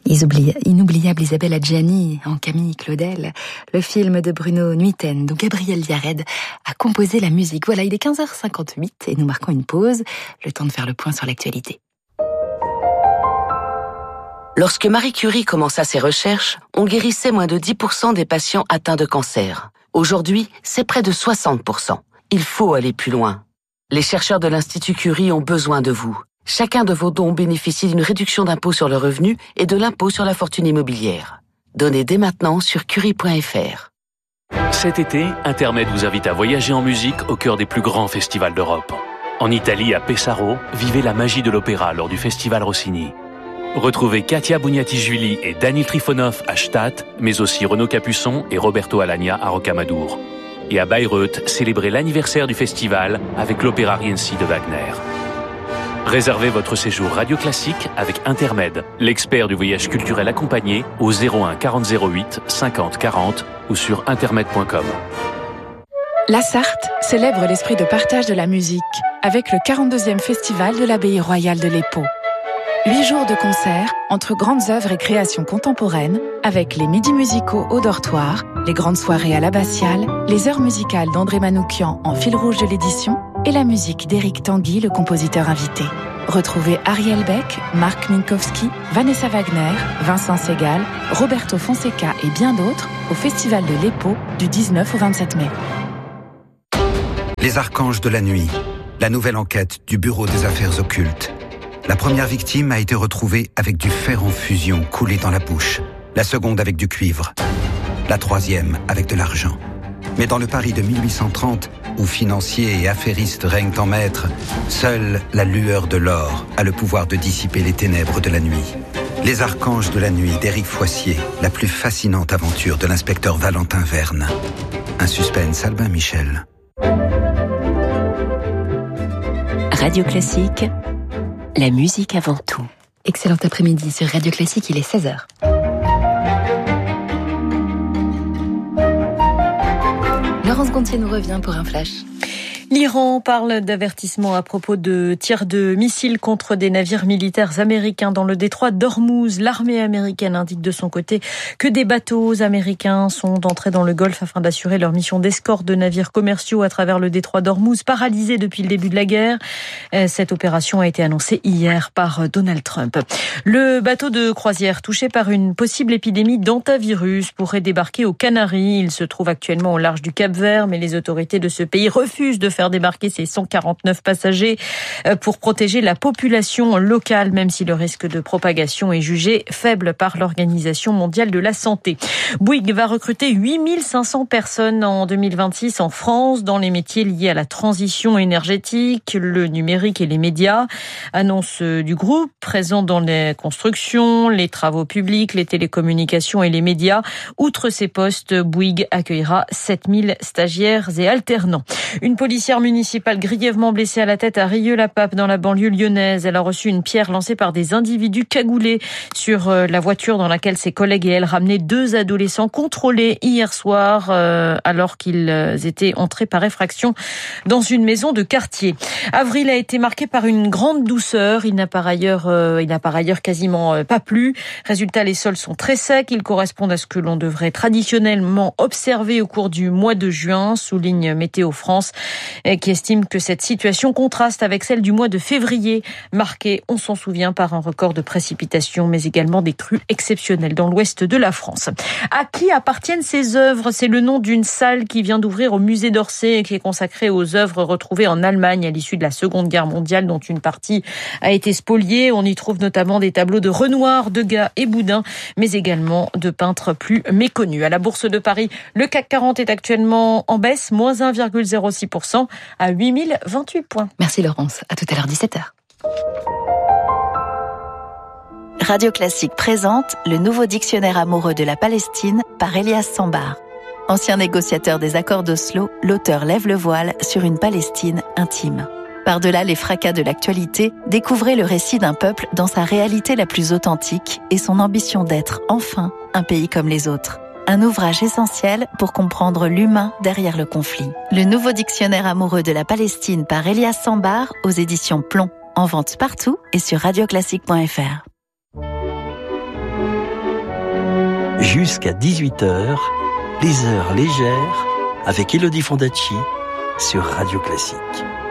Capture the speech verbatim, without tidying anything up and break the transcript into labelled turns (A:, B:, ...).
A: Inoubliable Isabelle Adjani en Camille Claudel, le film de Bruno Nuiten, dont Gabriel Yared a composé la musique. Voilà, il est quinze heures cinquante-huit et nous marquons une pause, le temps de faire le point sur l'actualité.
B: Lorsque Marie Curie commença ses recherches, on guérissait moins de dix pour cent des patients atteints de cancer. Aujourd'hui, c'est près de soixante pour cent. Il faut aller plus loin. Les chercheurs de l'Institut Curie ont besoin de vous. Chacun de vos dons bénéficie d'une réduction d'impôt sur le revenu et de l'impôt sur la fortune immobilière. Donnez dès maintenant sur curie point f r.
C: Cet été, Intermed vous invite à voyager en musique au cœur des plus grands festivals d'Europe. En Italie, à Pesaro, vivez la magie de l'opéra lors du festival Rossini. Retrouvez Katia Bugnati-Julie et Daniel Trifonov à Stade, mais aussi Renaud Capuçon et Roberto Alagna à Rocamadour. Et à Bayreuth, célébrez l'anniversaire du festival avec l'opéra Rienzi de Wagner. Réservez votre séjour Radio Classique avec Intermed, l'expert du voyage culturel accompagné au zéro un quarante zéro huit cinquante quarante ou sur intermed point com.
D: La Sarthe célèbre l'esprit de partage de la musique avec le quarante-deuxième festival de l'Abbaye royale de l'Épau. Huit jours de concerts entre grandes œuvres et créations contemporaines avec les midis musicaux au dortoir, les grandes soirées à l'abbatiale, les heures musicales d'André Manoukian en fil rouge de l'édition et la musique d'Éric Tanguy, le compositeur invité. Retrouvez Ariel Beck, Marc Minkowski, Vanessa Wagner, Vincent Segal, Roberto Fonseca et bien d'autres au Festival de l'Épau du dix-neuf au vingt-sept mai.
E: Les Archanges de la Nuit, la nouvelle enquête du Bureau des Affaires Occultes. La première victime a été retrouvée avec du fer en fusion coulé dans la bouche, la seconde avec du cuivre, la troisième avec de l'argent. Mais dans le Paris de mille huit cent trente, où financiers et affairistes règnent en maître, seule la lueur de l'or a le pouvoir de dissiper les ténèbres de la nuit. Les Archanges de la Nuit d'Éric Foissier, la plus fascinante aventure de l'inspecteur Valentin Verne. Un suspense Albin Michel.
F: Radio Classique, la musique avant tout.
A: Excellent après-midi sur Radio Classique, il est seize heures. Laurence Gontier nous revient pour un flash.
G: L'Iran parle d'avertissement à propos de tirs de missiles contre des navires militaires américains dans le détroit d'Ormuz. L'armée américaine indique de son côté que des bateaux américains sont entrés dans le Golfe afin d'assurer leur mission d'escorte de navires commerciaux à travers le détroit d'Ormuz, paralysé depuis le début de la guerre. Cette opération a été annoncée hier par Donald Trump. Le bateau de croisière touché par une possible épidémie d'hantavirus pourrait débarquer aux Canaries. Il se trouve actuellement au large du Cap-Vert, mais les autorités de ce pays refusent de faire débarquer ces cent quarante-neuf passagers pour protéger la population locale, même si le risque de propagation est jugé faible par l'Organisation mondiale de la santé. Bouygues va recruter huit mille cinq cents personnes en deux mille vingt-six en France dans les métiers liés à la transition énergétique, le numérique et les médias. Annonce du groupe présent dans les constructions, les travaux publics, les télécommunications et les médias. Outre ces postes, Bouygues accueillera sept mille stagiaires et alternants. Une policière municipale grièvement blessée à la tête à Rieux-la-Pape dans la banlieue lyonnaise. Elle a reçu une pierre lancée par des individus cagoulés sur la voiture dans laquelle ses collègues et elle ramenaient deux adolescents contrôlés hier soir euh, alors qu'ils étaient entrés par effraction dans une maison de quartier. Avril a été marqué par une grande douceur. Il n'a par ailleurs, euh, il n'a par ailleurs quasiment euh, pas plu. Résultat, les sols sont très secs. Ils correspondent à ce que l'on devrait traditionnellement observer au cours du mois de juin, souligne Météo France, qui estime que cette situation contraste avec celle du mois de février, marquée, on s'en souvient, par un record de précipitations, mais également des crues exceptionnelles dans l'ouest de la France. À qui appartiennent ces œuvres ? C'est le nom d'une salle qui vient d'ouvrir au musée d'Orsay et qui est consacrée aux œuvres retrouvées en Allemagne à l'issue de la Seconde Guerre mondiale, dont une partie a été spoliée. On y trouve notamment des tableaux de Renoir, Degas et Boudin, mais également de peintres plus méconnus. À la Bourse de Paris, le C A C quarante est actuellement en baisse, moins un virgule zéro six pour cent à huit mille vingt-huit points.
A: Merci Laurence, à tout à l'heure dix-sept heures.
F: Radio Classique présente le nouveau dictionnaire amoureux de la Palestine par Elias Sambar. Ancien négociateur des accords d'Oslo, l'auteur lève le voile sur une Palestine intime. Par-delà les fracas de l'actualité, découvrez le récit d'un peuple dans sa réalité la plus authentique et son ambition d'être, enfin, un pays comme les autres. Un ouvrage essentiel pour comprendre l'humain derrière le conflit. Le nouveau dictionnaire amoureux de la Palestine par Elias Sambar aux éditions Plomb. En vente partout et sur radio classique point f r.
H: Jusqu'à dix-huit heures, les heures légères avec Elodie Fondacci sur Radio Classique.